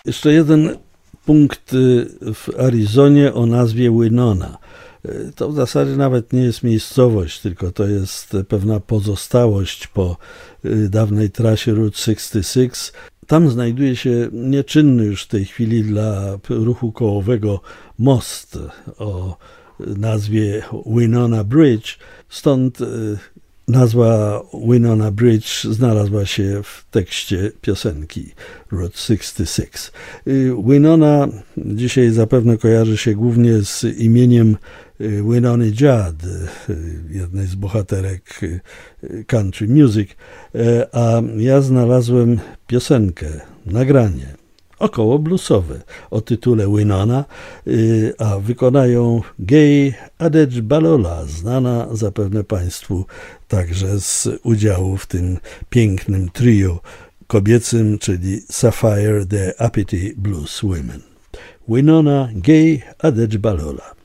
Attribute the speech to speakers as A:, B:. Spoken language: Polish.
A: Jeszcze jeden punkt w Arizonie o nazwie Winona. To w zasadzie nawet nie jest miejscowość, tylko to jest pewna pozostałość po dawnej trasie Route 66. Tam znajduje się nieczynny już w tej chwili dla ruchu kołowego most o nazwie Winona Bridge. Stąd nazwa Winona Bridge znalazła się w tekście piosenki Route 66. Winona dzisiaj zapewne kojarzy się głównie z imieniem Winony Judd, jednej z bohaterek country music, a ja znalazłem piosenkę, nagranie około bluesowe o tytule Winona, a wykonają Gay Adedgbalola, znana zapewne Państwu także z udziału w tym pięknym trio kobiecym, czyli Sapphire the Uppity Blues Women. Winona Gay Adedgbalola.